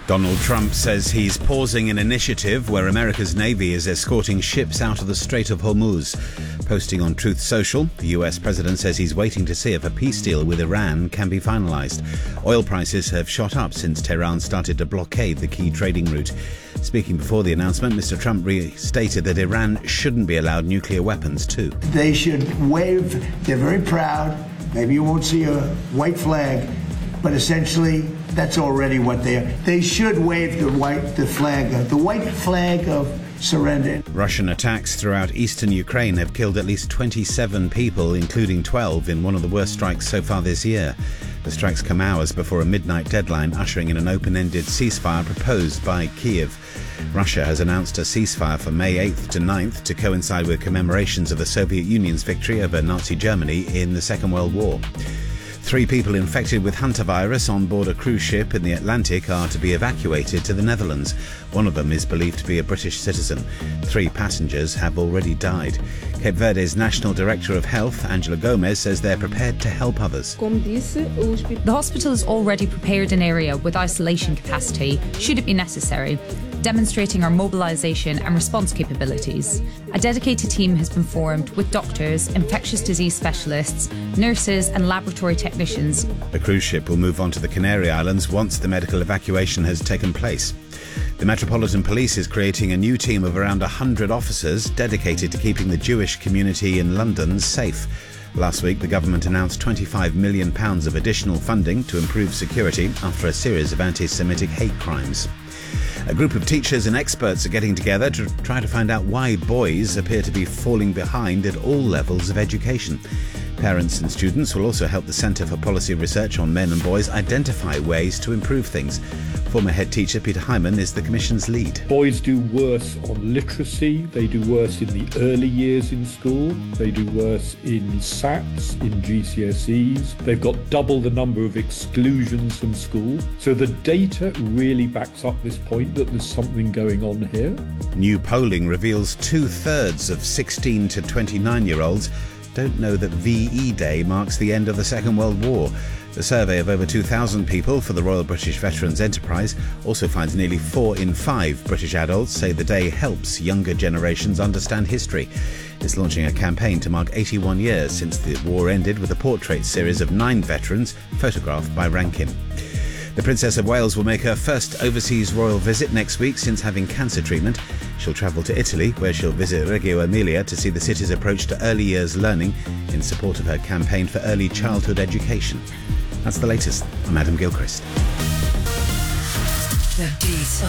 Donald Trump says he's pausing an initiative where America's Navy is escorting ships out of the Strait of Hormuz. Posting on Truth Social, the US president says he's waiting to see if a peace deal with Iran can be finalised. Oil prices have shot up since Tehran started to blockade the key trading route. Speaking before the announcement, Mr. Trump restated that Iran shouldn't be allowed nuclear weapons too. They should wave. They're very proud. Maybe you won't see a white flag, but essentially that's already what they are. They should wave the white flag of surrender. Russian attacks throughout eastern Ukraine have killed at least 27 people, including 12 in one of the worst strikes so far this year. The strikes come hours before a midnight deadline, ushering in an open-ended ceasefire proposed by Kyiv. Russia has announced a ceasefire for May 8th to 9th to coincide with commemorations of the Soviet Union's victory over Nazi Germany in the Second World War. 3 people infected with hantavirus on board a cruise ship in the Atlantic are to be evacuated to the Netherlands. One of them is believed to be a British citizen. 3 passengers have already died. Cape Verde's National Director of Health, Angela Gomez, says they're prepared to help others. The hospital has already prepared an area with isolation capacity, should it be necessary, demonstrating our mobilisation and response capabilities. A dedicated team has been formed with doctors, infectious disease specialists, nurses and laboratory technicians. The cruise ship will move on to the Canary Islands once the medical evacuation has taken place. The Metropolitan Police is creating a new team of around 100 officers dedicated to keeping the Jewish community in London safe. Last week, the government announced £25 million of additional funding to improve security after a series of anti-Semitic hate crimes. A group of teachers and experts are getting together to try to find out why boys appear to be falling behind at all levels of education. Parents and students will also help the Centre for Policy Research on Men and Boys identify ways to improve things. Former head teacher Peter Hyman is the Commission's lead. Boys do worse on literacy, they do worse in the early years in school, they do worse in SATs, in GCSEs, they've got double the number of exclusions from school. So the data really backs up this point that there's something going on here. New polling reveals 2/3 of 16 to 29-year-olds don't know that VE Day marks the end of the Second World War. The survey of over 2,000 people for the Royal British Veterans Enterprise also finds nearly 4 in 5 British adults say the day helps younger generations understand history. It's launching a campaign to mark 81 years since the war ended with a portrait series of 9 veterans photographed by Rankin. The Princess of Wales will make her first overseas royal visit next week since having cancer treatment. She'll travel to Italy, where she'll visit Reggio Emilia to see the city's approach to early years learning in support of her campaign for early childhood education. That's the latest. I'm Adam Gilchrist. The Diesel.